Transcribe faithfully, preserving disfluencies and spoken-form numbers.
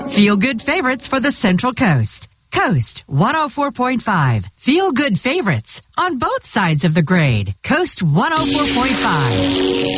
Feel good favorites for the Central Coast. Coast one oh four point five. Feel good favorites on both sides of the grade. Coast one oh four point five.